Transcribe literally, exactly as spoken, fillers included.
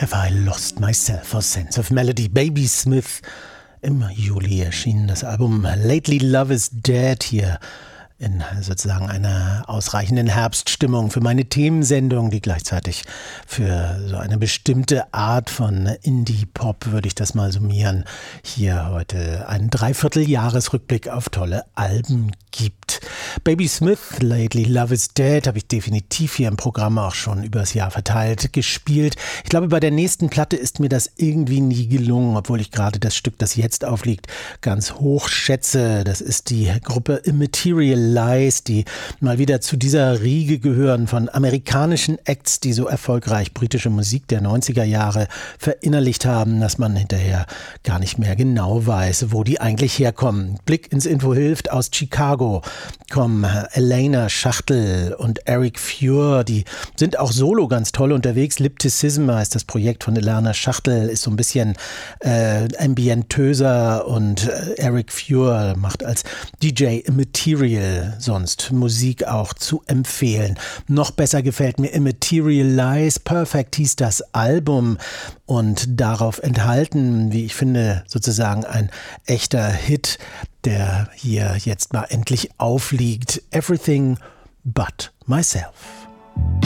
Have I Lost Myself or Sense of Melody? Baby Smith. Im Juli erschien das Album Lately Love is Dead hier in sozusagen einer ausreichenden Herbststimmung für meine Themensendung, die gleichzeitig für so eine bestimmte Art von Indie-Pop, würde ich das mal summieren, hier heute einen Dreivierteljahresrückblick auf tolle Alben gibt. Baby Smith, Lately Love is Dead, habe ich definitiv hier im Programm auch schon übers Jahr verteilt gespielt. Ich glaube, bei der nächsten Platte ist mir das irgendwie nie gelungen, obwohl ich gerade das Stück, das jetzt aufliegt, ganz hoch schätze. Das ist die Gruppe Immaterial Lies, die mal wieder zu dieser Riege gehören von amerikanischen Acts, die so erfolgreich britische Musik der neunziger Jahre verinnerlicht haben, dass man hinterher gar nicht mehr genau weiß, wo die eigentlich herkommen. Blick ins Info hilft. Aus Chicago kommen Elena Schachtel und Eric Fure, die sind auch solo ganz toll unterwegs. Lipticism heißt das Projekt von Elena Schachtel, ist so ein bisschen äh, ambientöser, und äh, Eric Fure macht als D J Immaterial sonst Musik auch zu empfehlen. Noch besser gefällt mir Immaterial Lies. Perfect hieß das Album und darauf enthalten, wie ich finde, sozusagen ein echter Hit, der hier jetzt mal endlich aufliegt. Everything but myself.